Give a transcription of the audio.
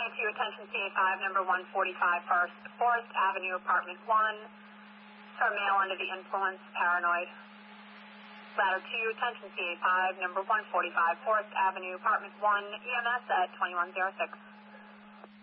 22, attention CA5, number 145 Forest Avenue, apartment 1. Saw male under the influence, paranoid. Ladder 2, attention CA5, number 145 Forest Avenue, apartment 1, EMS at 2106.